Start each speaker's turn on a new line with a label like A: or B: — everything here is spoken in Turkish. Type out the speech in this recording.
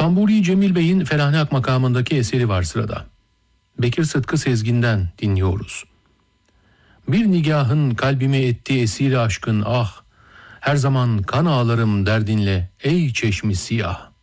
A: Tamburi Cemil Bey'in Felahnak makamındaki eseri var sırada. Bekir Sıtkı Sezgin'den dinliyoruz. Bir nigahın kalbimi etti esir aşkın ah, her zaman kan ağlarım derdinle ey çeşmi siyah.